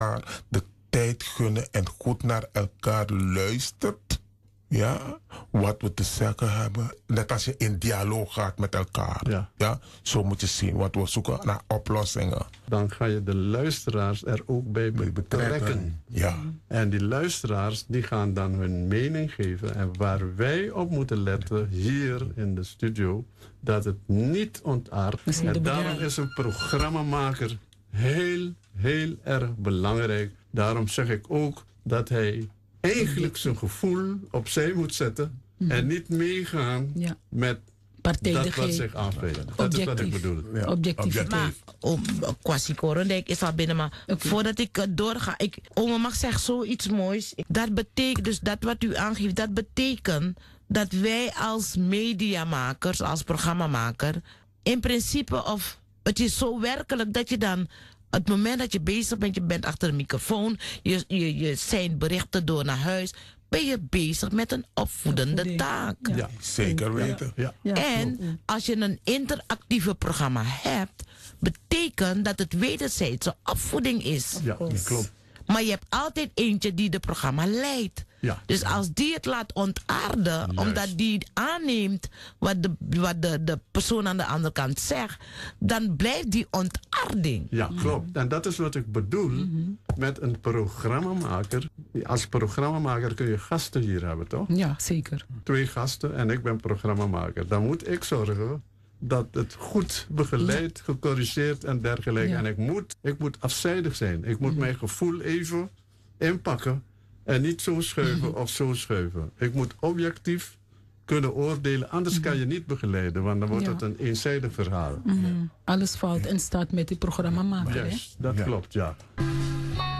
de tijd gunnen en goed naar elkaar luistert. Ja, wat we te zeggen hebben. Net als je in dialoog gaat met elkaar. Ja, zo moet je zien, want we zoeken naar oplossingen. Dan ga je de luisteraars er ook bij betrekken. Ja. En die luisteraars die gaan dan hun mening geven. En waar wij op moeten letten hier in de studio, dat het niet ontaardt. En daarom is een programmamaker heel, heel erg belangrijk. Daarom zeg ik ook dat hij eigenlijk zijn gevoel opzij moet zetten en niet meegaan met dat wat zich aanspreekt. Dat is wat ik bedoel. Ja. Objectief. Maar Kwasi Korendijk is al binnen, maar voordat ik doorga, oma mag zeggen zoiets moois. Dat betekent dus dat wat u aangeeft, dat betekent dat wij als mediamakers, als programmamaker, in principe, of het is zo werkelijk dat je dan, het moment dat je bezig bent, je bent achter de microfoon, je zijn berichten door naar huis, ben je bezig met een opvoedende taak. Ja, zeker weten. Ja. En als je een interactieve programma hebt, betekent dat het wederzijdse opvoeding is. Ja, klopt. Maar je hebt altijd eentje die de programma leidt. Ja. Dus als die het laat ontaarden, omdat die aanneemt wat de persoon aan de andere kant zegt, dan blijft die ontaarding. Ja, klopt. En dat is wat ik bedoel met een programmamaker. Als programmamaker kun je gasten hier hebben, toch? Ja, zeker. 2 gasten en ik ben programmamaker. Dan moet ik zorgen dat het goed begeleid, gecorrigeerd en dergelijke. Ja. En ik moet afzijdig zijn. Ik moet mijn gevoel even inpakken en niet zo schuiven of zo schuiven. Ik moet objectief kunnen oordelen, anders kan je niet begeleiden, want dan wordt het een eenzijdig verhaal. Alles valt en staat met die programmamaker. Juist, dat klopt, ja.